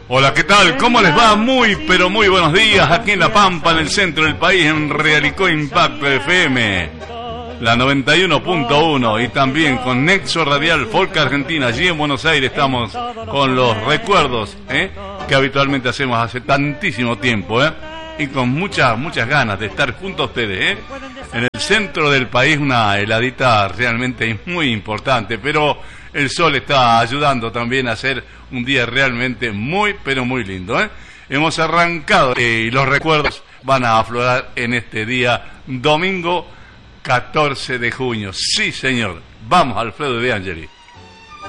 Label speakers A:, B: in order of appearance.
A: Hola, ¿qué tal? ¿Cómo les va? Muy, pero muy buenos días. Aquí en La Pampa, en el centro del país, en Realicó Impacto FM, la 91.1, y también con Nexo Radial Folk Argentina. Allí en Buenos Aires estamos con los recuerdos que habitualmente hacemos hace tantísimo tiempo, y con muchas ganas de estar junto a ustedes, En el centro del país una heladita realmente muy importante, pero el sol está ayudando también a hacer un día realmente muy, pero muy lindo, Hemos arrancado y los recuerdos van a aflorar en este día domingo 14 de junio. Sí, señor. Vamos, Alfredo De Angeli.